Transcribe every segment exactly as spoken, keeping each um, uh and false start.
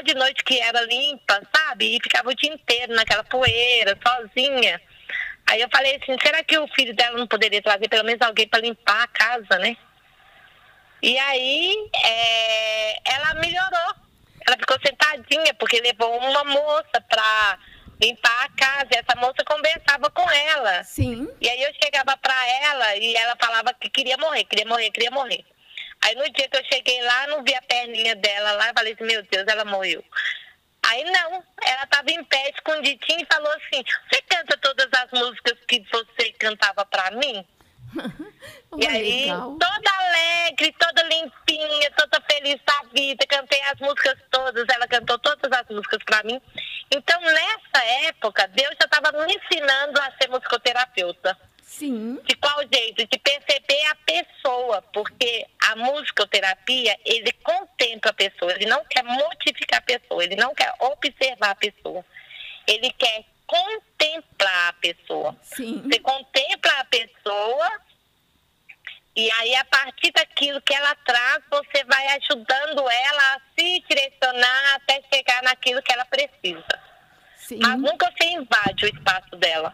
de noite que era limpa, sabe? E ficava o dia inteiro naquela poeira, sozinha. Aí eu falei assim, será que o filho dela não poderia trazer pelo menos alguém para limpar a casa, né? E aí, é, ela melhorou. Ela ficou sentadinha, porque levou uma moça para limpar a casa. E essa moça conversava com ela. Sim. E aí eu chegava para ela e ela falava que queria morrer, queria morrer, queria morrer. Aí no dia que eu cheguei lá, não vi a perninha dela lá, eu falei assim, meu Deus, ela morreu. Aí não, ela estava em pé, escondidinha, e falou assim, você canta todas as músicas que você cantava para mim? Oh, E aí, legal. toda alegre, toda limpinha, toda feliz da vida, cantei as músicas todas, ela cantou todas as músicas pra mim. Então, nessa época, Deus já estava me ensinando a ser musicoterapeuta. Sim. De qual jeito? De perceber a pessoa, porque a musicoterapia, ele contempla a pessoa, ele não quer modificar a pessoa, ele não quer observar a pessoa, ele quer contemplar a pessoa. Sim. Você contempla a pessoa e aí, a partir daquilo que ela traz, você vai ajudando ela a se direcionar até chegar naquilo que ela precisa. Sim. Mas nunca você invade o espaço dela.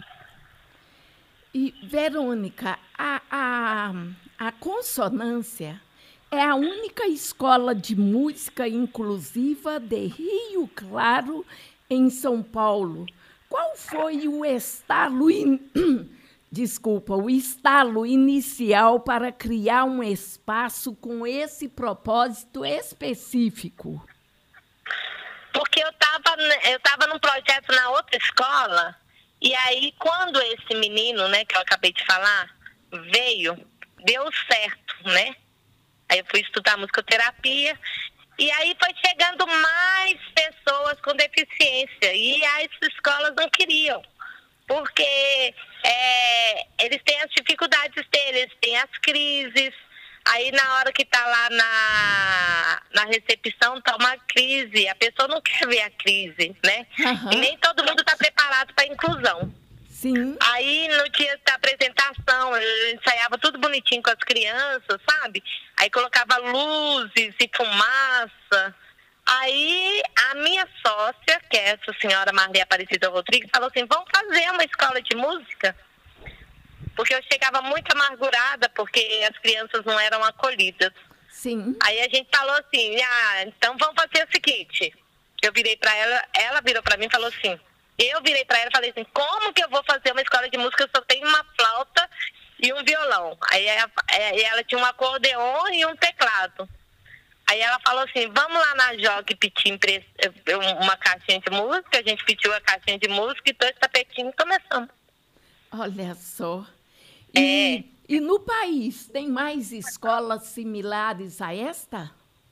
E, Verônica, a, a, a Consonância é a única escola de música inclusiva de Rio Claro, em São Paulo. Qual foi o estalo, in... Desculpa, o estalo inicial para criar um espaço com esse propósito específico? Porque eu estava eu tava num projeto na outra escola, e aí quando esse menino, né, que eu acabei de falar, veio, deu certo, né? Aí eu fui estudar musicoterapia, e aí foi chegando mais pessoas com deficiência, e as escolas não queriam, porque é, eles têm as dificuldades deles, têm as crises. Aí na hora que tá lá na, na recepção, tá uma crise, a pessoa não quer ver a crise, né? Uhum. E nem todo mundo tá preparado para inclusão. Sim. Aí no dia da apresentação, eu ensaiava tudo bonitinho com as crianças, sabe? Aí colocava luzes e fumaça. Aí a minha sócia, que é essa senhora Maria Aparecida Rodrigues, falou assim, vamos fazer uma escola de música? Porque eu chegava muito amargurada, porque as crianças não eram acolhidas. Sim. Aí a gente falou assim, ah, então vamos fazer o seguinte. Eu virei para ela, ela virou para mim e falou assim, eu virei para ela e falei assim, como que eu vou fazer uma escola de música, eu só tenho uma flauta e um violão. Aí ela, ela tinha um acordeon e um teclado. Aí ela falou assim, vamos lá na Jogue pedir uma caixinha de música, a gente pediu a caixinha de música e dois tapetinhos e começamos. Olha só. E, é. e no país, tem mais escolas similares a esta?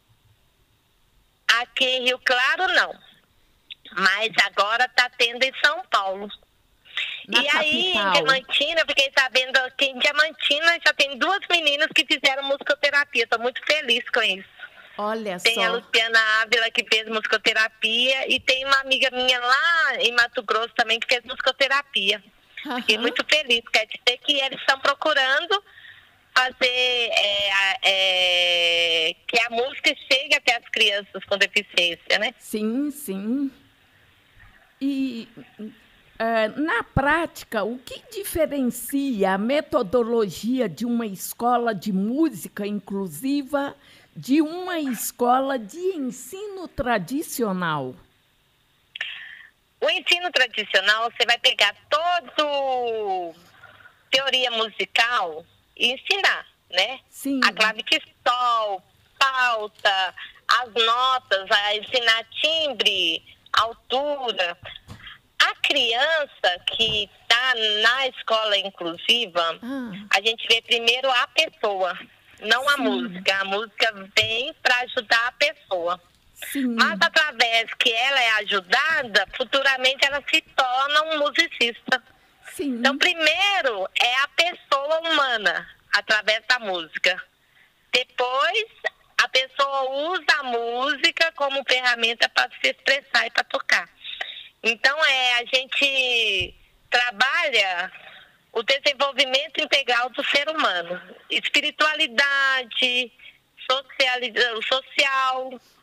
Aqui em Rio Claro, não. Mas agora está tendo em São Paulo. Na e capital. Aí, em Diamantina, eu fiquei sabendo que em Diamantina já tem duas meninas que fizeram musicoterapia. Estou muito feliz com isso. Olha tem só. Tem a Luciana Ávila, que fez musicoterapia, e tem uma amiga minha lá em Mato Grosso também que fez musicoterapia. Uhum. Fiquei muito feliz, quer dizer que eles estão procurando fazer é, é, que a música chegue até as crianças com deficiência, né? Sim, sim. E uh, na prática, o que diferencia a metodologia de uma escola de música inclusiva de uma escola de ensino tradicional? O ensino tradicional, você vai pegar toda teoria musical e ensinar, né? Sim. A clave de sol, pauta, as notas, a ensinar timbre, altura. A criança que está na escola inclusiva, ah. a gente vê primeiro a pessoa, não Sim. a música. A música vem para ajudar a pessoa. Sim. Mas através que ela é ajudada, futuramente ela se torna um musicista. Sim. Então, primeiro é a pessoa humana, através da música. Depois, a pessoa usa a música como ferramenta para se expressar e para tocar. Então, é, a gente trabalha o desenvolvimento integral do ser humano. Espiritualidade, socialidade, social,